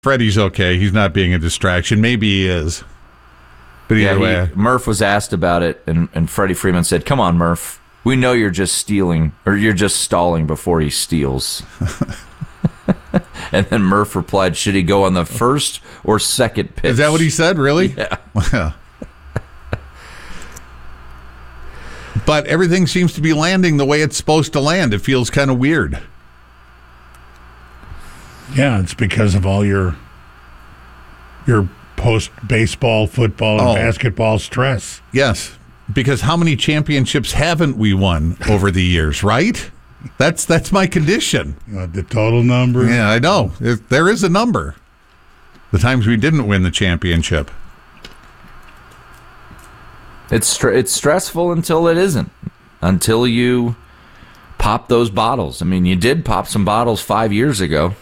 Freddie's okay. He's not being a distraction. Maybe he is. But either way. Murph was asked about it, and Freddie Freeman said, "Come on, Murph. We know you're just stealing, or you're just stalling before he steals." And then Murph replied, "Should he go on the first or second pitch?" Is that what he said, really? Yeah. But everything seems to be landing the way it's supposed to land. It feels kind of weird. Yeah, it's because of all your post-baseball, football, and basketball stress. Yes, because how many championships haven't we won over the years, right? That's my condition. The total number? Yeah, I know. There is a number. The times we didn't win the championship. It's stressful until it isn't. Until you pop those bottles. I mean, you did pop some bottles 5 years ago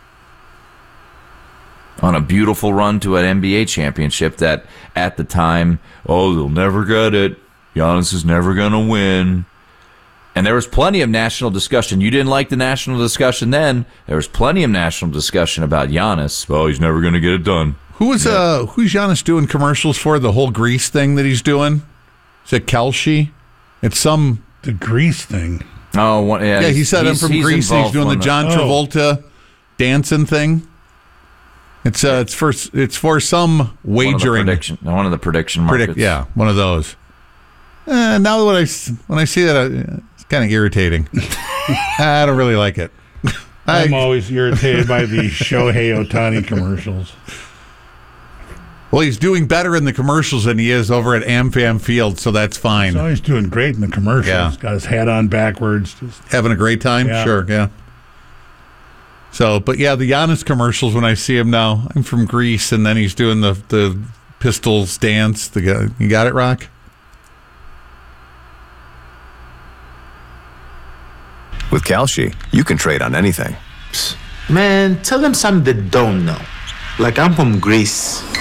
on a beautiful run to an NBA championship that at the time, they'll never get it. Giannis is never going to win. And there was plenty of national discussion. You didn't like the national discussion then. There was plenty of national discussion about Giannis. Oh, he's never going to get it done. Who's Giannis doing commercials for? The whole Grease thing that he's doing? Is it Kelce? It's the Grease thing. Oh, yeah. Yeah, he said I'm from Grease. He's doing the John Travolta dancing thing. It's for some wagering. One of the prediction markets. Yeah, one of those. Now when I see that, it's kind of irritating. I don't really like it. I'm always irritated by the Shohei Ohtani commercials. Well, he's doing better in the commercials than he is over at AmFam Field, so that's fine. So he's doing great in the commercials. Yeah. He's got his hat on backwards. Just having a great time? Yeah. Sure, yeah. So, but yeah, the Giannis commercials, when I see him now, I'm from Greece, and then he's doing the Pistols dance. You got it, Rock? With Kalshi, you can trade on anything. Man, tell them something they don't know. Like I'm from Greece.